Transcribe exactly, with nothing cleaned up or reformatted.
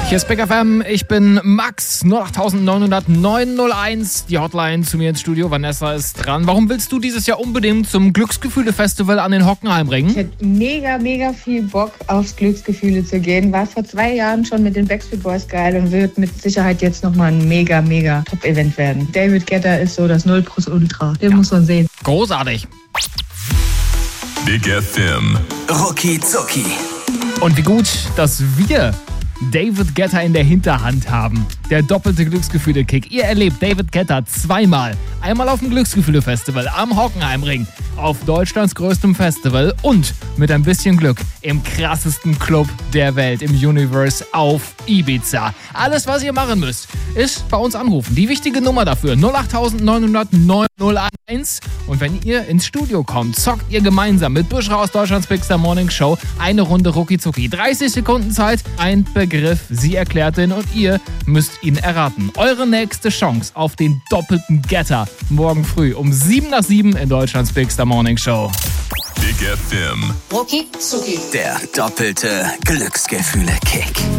Hier ist Big F M, ich bin Max, null acht neun null null neun null eins, die Hotline zu mir ins Studio, Vanessa ist dran. Warum willst du dieses Jahr unbedingt zum Glücksgefühle-Festival an den Hockenheimring? Ich hätte mega, mega viel Bock aufs Glücksgefühle zu gehen. War vor zwei Jahren schon mit den Backstreet Boys geil und wird mit Sicherheit jetzt nochmal ein mega, mega Top-Event werden. David Guetta ist so das null plus Ultra, den ja. muss man sehen. Großartig. Big F M. Rucki Zucki. Und wie gut, dass wir David Guetta in der Hinterhand haben. Der doppelte Glücksgefühle-Kick. Ihr erlebt David Guetta zweimal. Einmal auf dem Glücksgefühle-Festival am Hockenheimring, auf Deutschlands größtem Festival und mit ein bisschen Glück im krassesten Club der Welt, im Universe auf Ibiza. Alles, was ihr machen müsst, ist bei uns anrufen. Die wichtige Nummer dafür, null acht neun null null neun null eins. Und wenn ihr ins Studio kommt, zockt ihr gemeinsam mit Buschra aus Deutschlands Big Star Morning Show eine Runde Rucki Zucki. dreißig Sekunden Zeit, ein Begriff, sie erklärt den und ihr müsst ihn erraten. Eure nächste Chance auf den doppelten Getter morgen früh um sieben nach sieben in Deutschlands Big Star Morning Show. Big F M. Rucki Zucki. Der doppelte Glücksgefühle-Kick.